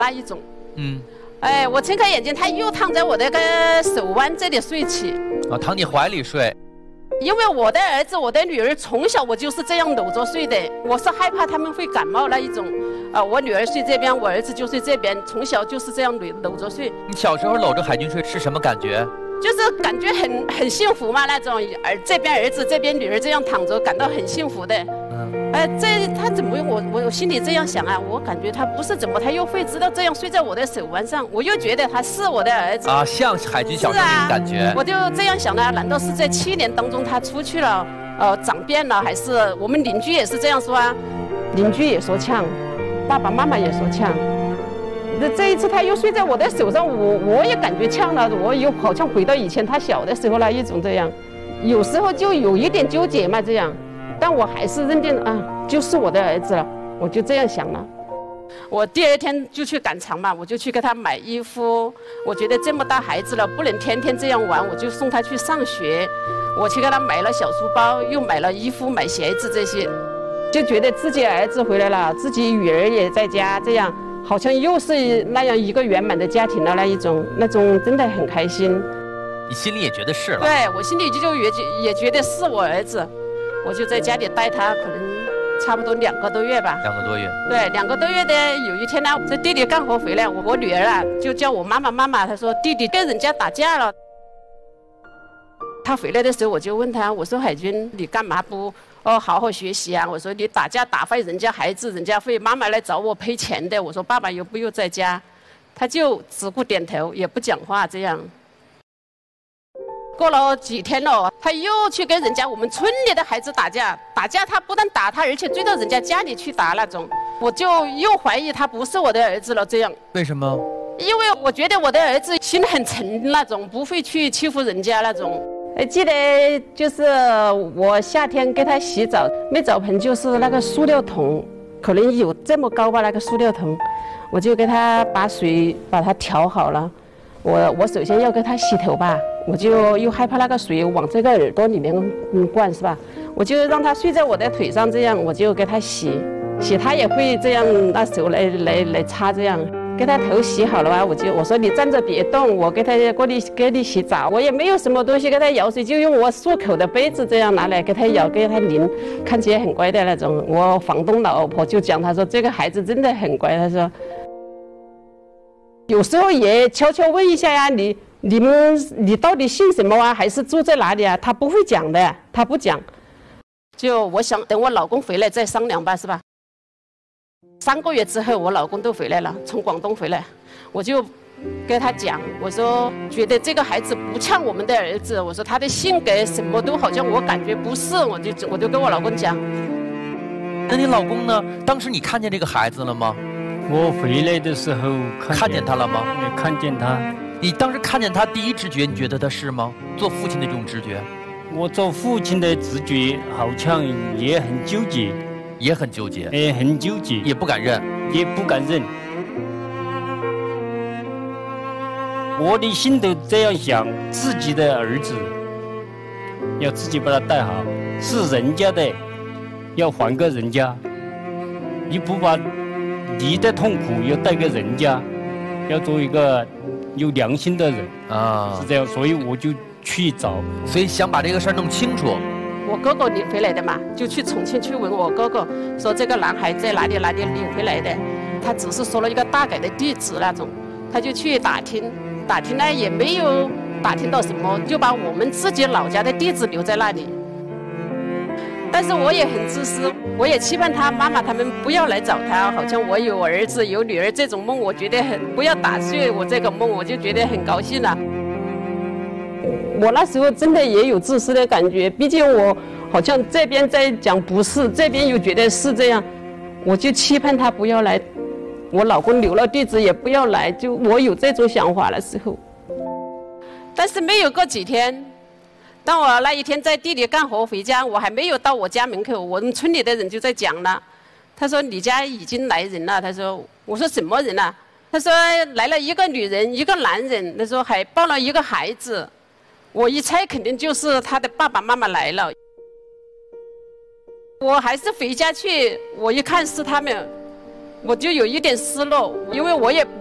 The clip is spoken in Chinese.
那一种。 嗯。 我睁开眼睛，他又躺在我那个手腕这里睡起。 躺你怀里睡。 因为我的儿子、我的女儿从小我就是这样搂着睡的，我是害怕他们会感冒那一种。我女儿睡这边，我儿子就睡这边，从小就是这样搂着睡。 你小时候搂着海军睡是什么感觉？ 就是感觉很幸福嘛，那种这边儿子这边女儿这样躺着，感到很幸福的。他怎么我心里这样想啊？我感觉他不是怎么他又会知道这样睡在我的手腕上，我又觉得他是我的儿子啊，像海军小时候那种感觉。 我就这样想了，难道是在7年当中他出去了，长变了，还是我们邻居也是这样说啊？邻居也说呛，爸爸妈妈也说呛。这一次他又睡在我的手上，我也感觉呛了，我又好像回到以前他小的时候那一种这样，有时候就有一点纠结嘛这样，但我还是认定就是我的儿子了，我就这样想了。我第2天就去赶场嘛，我就去给他买衣服，我觉得这么大孩子了，不能天天这样玩，我就送他去上学，我去给他买了小书包，又买了衣服、买鞋子这些，就觉得自己儿子回来了，自己女儿也在家，这样。好像又是那样一个圆满的家庭的那种真的很开心。 你心里也觉得是了？对， 我心里也觉得是我儿子，我就在家里带他，可能差不多2个多月吧。 2个多月。 对，2个多月的有一天呢，在地里干活回来，我女儿就叫我妈妈，她说弟弟跟人家打架了。他回来的时候，我就问他，我说海军，你干嘛不好好学习啊？我说你打架打坏人家孩子，人家会妈妈来找我赔钱的。我说爸爸又不在家，他就只顾点头，也不讲话这样。过了几天了，他又去跟人家我们村里的孩子打架，他不但打他，而且追到人家家里去打那种。我就又怀疑他不是我的儿子了，这样。 为什么？ 因为我觉得我的儿子心很沉那种，不会去欺负人家那种。记得就是我夏天给他洗澡，没澡盆就是那个塑料桶，可能有这么高吧，那个塑料桶，我就给他把水把它调好了。我首先要给他洗头吧，我就又害怕那个水往这个耳朵里面灌是吧？我就让他睡在我的腿上，这样我就给他洗，他也会这样拿手来擦这样。给他头洗好了吧，我说你站着别动，我给你洗澡，我也没有什么东西给他舀水，就用我漱口的杯子这样拿来给他舀给他淋，看起来很乖的那种。我房东老婆就讲，他说这个孩子真的很乖，他说有时候也悄悄问一下呀，你到底姓什么啊，还是住在哪里啊？他不会讲的，他不讲。就我想等我老公回来再商量吧，是吧？3个月之后，我老公都回来了，从广东回来，我就跟他讲，我说觉得这个孩子不像我们的儿子，我说他的性格什么都好像我感觉不是，我就跟我老公讲。 那你老公呢？当时你看见这个孩子了吗？ 我回来的时候看见他了吗？ 看见他。 你当时看见他第一直觉，你觉得他是吗？做父亲的这种直觉？ 我做父亲的直觉好像也很纠结。 也很纠结， 很纠结， 也不敢认， 我的心都这样想，自己的儿子要自己把他带好，是人家的，要还给人家。你不把你的痛苦要带给人家，要做一个有良心的人啊，是这样。所以我就去找， 所以想把这个事儿弄清楚。 我哥哥领回来的嘛，就去重庆去问我哥哥，说这个男孩在哪里领回来的，他只是说了一个大概的地址那种，他就去打听呢也没有打听到什么，就把我们自己老家的地址留在那里。但是我也很自私，我也期盼他妈妈他们不要来找他，好像我有儿子有女儿这种梦，我觉得不要打碎我这个梦，我就觉得很高兴了。我那时候真的也有自私的感觉，毕竟我好像这边在讲不是，这边又觉得是这样，我就期盼他不要来，我老公留了地址也不要来，就我有这种想法的时候。但是没有过几天，当我那一天在地里干活回家，我还没有到我家门口，我们村里的人就在讲了，他说你家已经来人了，他说，我说什么人啊？他说来了一个女人一个男人，他说还抱了一个孩子。我一猜肯定就是他的爸爸妈妈来了，我还是回家去，我一看是他们， 我就有一点失落，因为我也